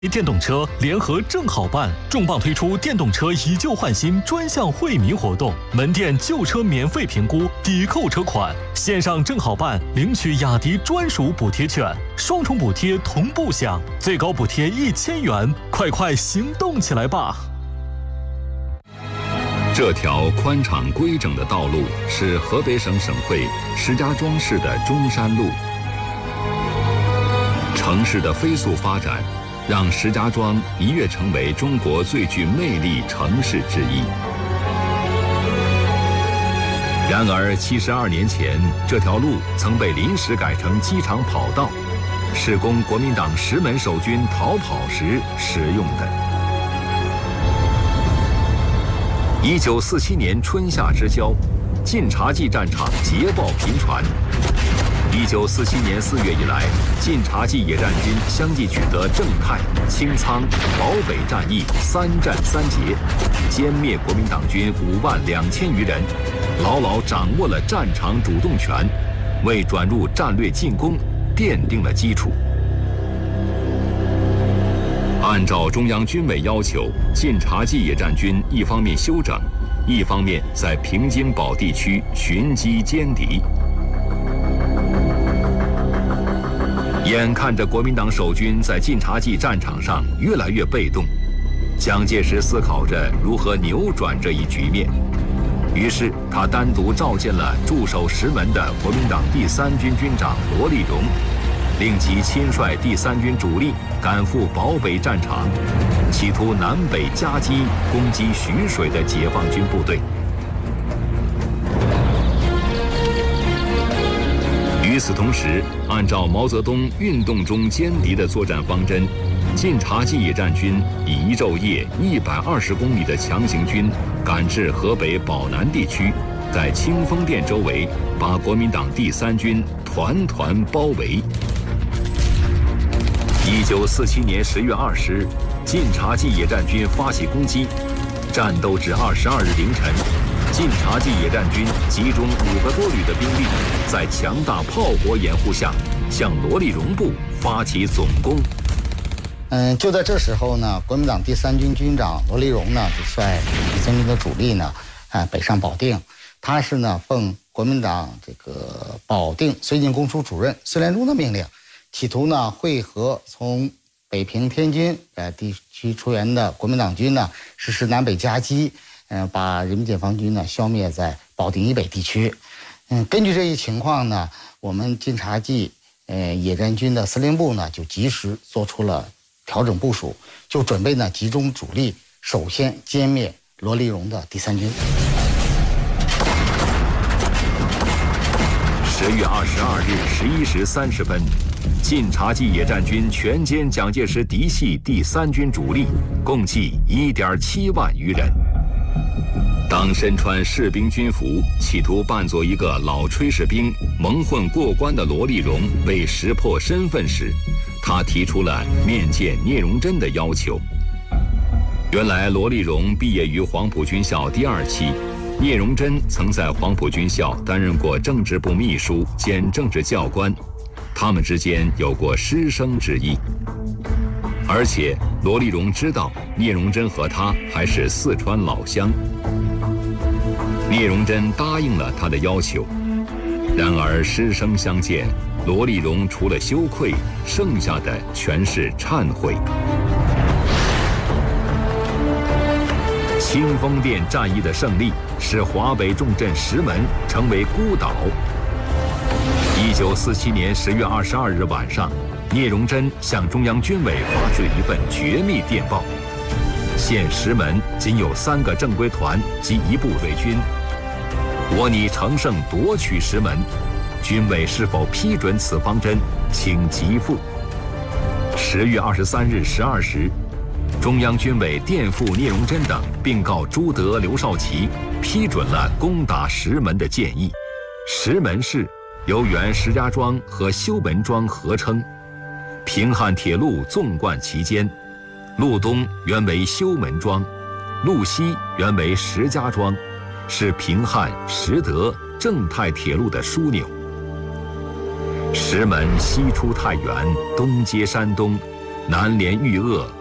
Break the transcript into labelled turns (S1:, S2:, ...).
S1: 电动车联合正好办重磅推出电动车以旧换新专项惠民活动，门店旧车免费评估抵扣车款，线上正好办领取雅迪专属补贴券，双重补贴同步享，最高补贴1000元，快行动起来吧！
S2: 这条宽敞规整的道路是河北省省会石家庄市的中山路。城市的飞速发展让石家庄一跃成为中国最具魅力城市之一。然而72年前，这条路曾被临时改成机场跑道，是供国民党石门守军逃跑时使用的。1947年春夏之交，晋察冀战场捷报频传。1947年4月以来，晋察冀野战军相继取得正太、清仓、保北战役3战3捷，歼灭国民党军52000余人，牢牢掌握了战场主动权，为转入战略进攻奠定了基础。按照中央军委要求，晋察冀野战军一方面休整，一方面在平津保地区寻机歼敌。眼看着国民党守军在晋察冀战场上越来越被动，蒋介石思考着如何扭转这一局面，于是他单独召见了驻守石门的国民党第3军军长罗立荣，令其亲率第3军主力赶赴保北战场，企图南北夹击攻击徐水的解放军部队。与此同时，按照毛泽东运动中歼敌的作战方针，晋察冀野战军以一昼夜120公里的强行军赶至河北保南地区，在清风店周围把国民党第3军团团包围。1947年10月20日，晋察冀野战军发起攻击，战斗至22日凌晨，晋察冀野战军集中5个多旅的兵力，在强大炮火掩护下，向罗立荣部发起总攻。
S3: 就在这时候呢，国民党第3军军长罗立荣呢，就率第3军的主力呢，北上保定。他是呢奉国民党这个保定绥靖公署主任孙连忠的命令，企图呢会合从北平、天津地区出援的国民党军呢，实施南北夹击，把人民解放军呢消灭在保定以北地区。根据这一情况呢，我们晋察冀野战军的司令部呢就及时做出了调整部署，就准备呢集中主力，首先歼灭罗立荣的第3军。
S2: 10月22日11时30分，晋察冀野战军全歼蒋介石嫡系第3军主力，共计1.7万余人。当身穿士兵军服，企图扮作一个老炊事兵蒙混过关的罗立荣被识破身份时，他提出了面见聂荣臻的要求。原来罗立荣毕业于黄埔军校第2期，聂荣臻曾在黄埔军校担任过政治部秘书兼政治教官，他们之间有过师生之谊。而且罗立荣知道聂荣臻和他还是四川老乡，聂荣臻答应了他的要求。然而师生相见，罗立荣除了羞愧，剩下的全是忏悔。清风店战役的胜利使华北重镇石门成为孤岛。1947年10月22日晚上，聂荣臻向中央军委发去了一份绝密电报，现石门仅有3个正规团及1部队军，我拟乘胜夺取石门，军委是否批准此方针，请急复。10月23日12时，中央军委电复聂荣臻等，并告朱德、刘少奇批准了攻打石门的建议。石门市由原石家庄和修门庄合称，平汉铁路纵贯其间，路东原为修门庄，路西原为石家庄，是平汉、实德、正太铁路的枢纽。石门西出太原，东接山东， 南连豫鄂